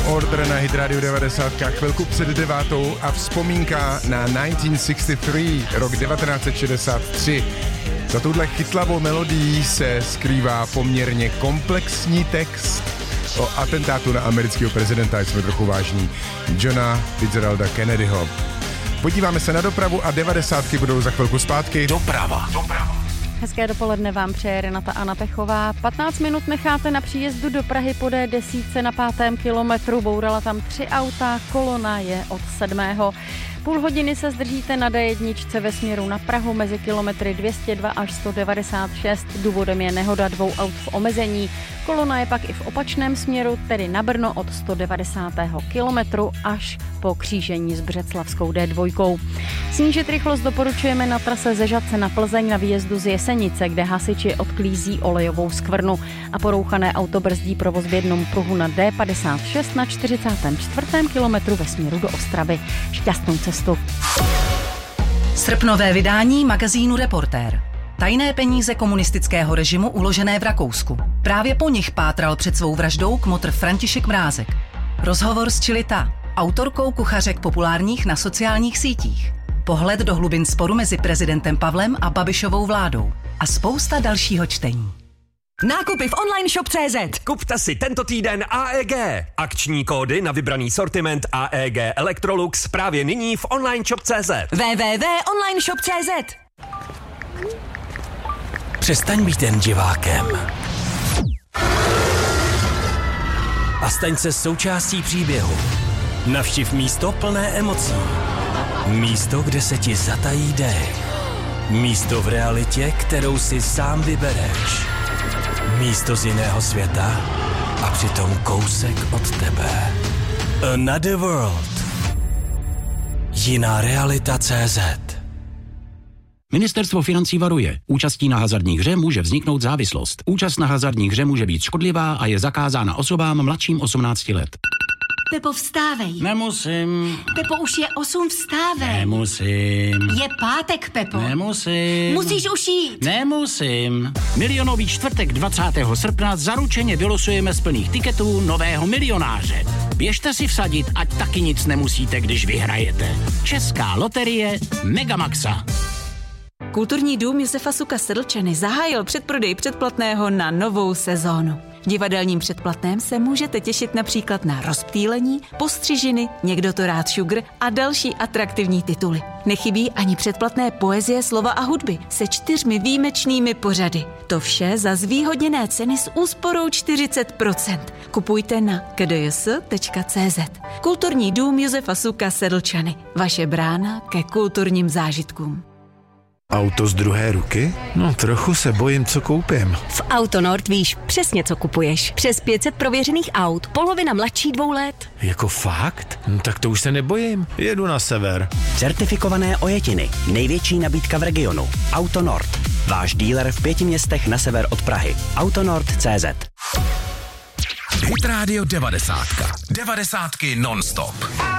Order na Hit Radio 90, chvilku před 9 a vzpomínka na 1963, rok 1963. Za touhle chytlavou melodií se skrývá poměrně komplexní text o atentátu na amerického prezidenta, jsme trochu vážní, Johna Fitzgeralda Kennedyho. Podíváme se na dopravu a 90 budou za chvilku zpátky. Doprava. Hezké dopoledne vám přeje Renata Anna Pechová. 15 minut necháte na příjezdu do Prahy po D10 na 5. kilometru. Bourala tam 3 auta, kolona je od 7. Půl hodiny se zdržíte na D1 ve směru na Prahu mezi kilometry 202 až 196. Důvodem je nehoda 2 aut v omezení. Kolona je pak i v opačném směru, tedy na Brno od 190. kilometru až po křížení s Břeclavskou D2. Snížit rychlost doporučujeme na trase ze Žatce na Plzeň na výjezdu z Jesenice, kde hasiči odklízí olejovou skvrnu a porouchané auto brzdí provoz v jednom pruhu na D56 na 44. kilometru ve směru do Ostravy. Šťastnou cestu. Srpnové vydání magazínu Reportér. Tajné peníze komunistického režimu uložené v Rakousku. Právě po nich pátral před svou vraždou kmotr František Mrázek. Rozhovor s Čilita, autorkou kuchařek populárních na sociálních sítích. Pohled do hlubin sporu mezi prezidentem Pavlem a Babišovou vládou. A spousta dalšího čtení. Nákupy v onlineshop.cz. Kupte si tento týden AEG. Akční kódy na vybraný sortiment AEG Electrolux právě nyní v onlineshop.cz. www.onlineshop.cz. Přestaň být jen divákem. A staň se součástí příběhu. Navštiv místo plné emocí. Místo, kde se ti zatají dech. Místo v realitě, kterou si sám vybereš. Místo z jiného světa a přitom kousek od tebe. Another world. Jiná realita.cz. Ministerstvo financí varuje. Účastí na hazardní hře může vzniknout závislost. Účast na hazardní hře může být škodlivá a je zakázána osobám mladším 18 let. Pepo, vstávej. Nemusím. Pepo, už je 8, vstávej. Nemusím. Je pátek, Pepo. Nemusím. Musíš už jít. Nemusím. Milionový čtvrtek 20. srpna zaručeně vylosujeme z plných tiketů nového milionáře. Běžte si vsadit, ať taky nic nemusíte, když vyhrajete. Česká loterie Megamaxa. Kulturní dům Josefa Suka Sedlčany zahájil předprodej předplatného na novou sezónu. V divadelním předplatném se můžete těšit například na Rozptýlení, Postřižiny, Někdo to rád šugr a další atraktivní tituly. Nechybí ani předplatné poezie, slova a hudby se 4 výjimečnými pořady. To vše za zvýhodněné ceny s úsporou 40%. Kupujte na kds.cz. Kulturní dům Josefa Suka Sedlčany. Vaše brána ke kulturním zážitkům. Auto z druhé ruky? No, trochu se bojím, co koupím. V Autonord víš přesně, co kupuješ. Přes 500 prověřených aut, polovina mladší 2 let. Jako fakt? No, tak to už se nebojím. Jedu na sever. Certifikované ojetiny. Největší nabídka v regionu. Autonord. Váš dealer v 5 městech na sever od Prahy. Autonord.cz. Hit Radio 90. 90 non-stop.